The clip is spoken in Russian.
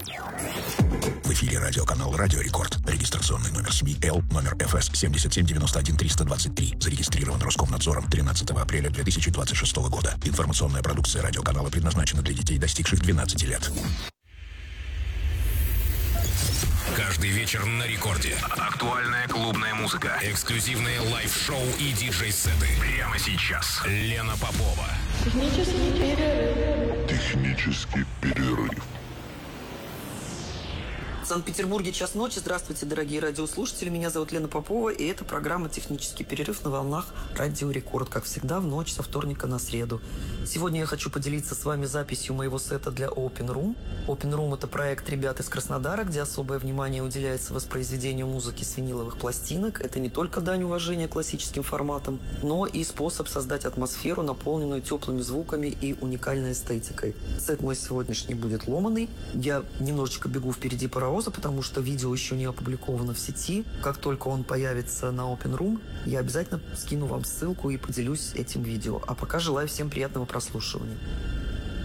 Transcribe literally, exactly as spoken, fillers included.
В эфире радиоканал «Радио Рекорд». Регистрационный номер СМИ Л, номер эф эс семь семь девять один три два три. Зарегистрирован Роскомнадзором тринадцатого апреля две тысячи двадцать шестого года. Информационная продукция радиоканала предназначена для детей, достигших двенадцати лет. Каждый вечер на рекорде. Актуальная клубная музыка, эксклюзивные лайв-шоу и диджей-сеты. Прямо сейчас. Лена Попова. Технический перерыв. Технический перерыв. В Санкт-Петербурге час ночи. Здравствуйте, дорогие радиослушатели. Меня зовут Лена Попова, и это программа «Технический перерыв» на волнах Радио Рекорд, как всегда, в ночь со вторника на среду. Сегодня я хочу поделиться с вами записью моего сета для Open Room. Open Room – это проект ребят из Краснодара, где особое внимание уделяется воспроизведению музыки с виниловых пластинок. Это не только дань уважения классическим форматам, но и способ создать атмосферу, наполненную теплыми звуками и уникальной эстетикой. Сет мой сегодняшний будет ломаный. Я немножечко бегу впереди паровоза, потому что видео еще не опубликовано в сети. Как только он появится на Open Room, я обязательно скину вам ссылку и поделюсь этим видео. А пока желаю всем приятного прослушивания.